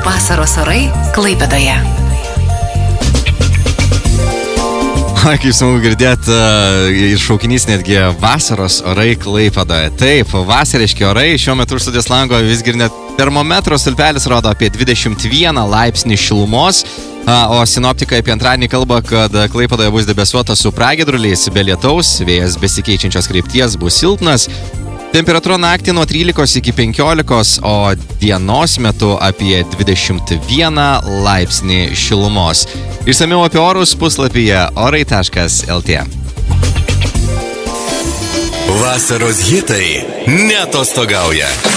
Vasaros orai Klaipėdoje. Kaip smagu girdėti, iššaukinys netgi vasaros orai Klaipėdoje. Taip, vasariški orai, šiuo metu už studijos lango visgi net termometro stulpelis rodo apie 21 laipsnį šilumos, o sinoptikai apie antradienį kalba, kad Klaipėdoje bus debesuota su pragiedruliais, be lietaus, vėjas besikeičiančios krypties bus silpnas. Temperatūra naktį nuo 13 iki 15, o dienos metu apie 21 laipsnį šilumos. Išsamiau apie orus puslapyje orai.lt. Vasaros hitai neatostogauja.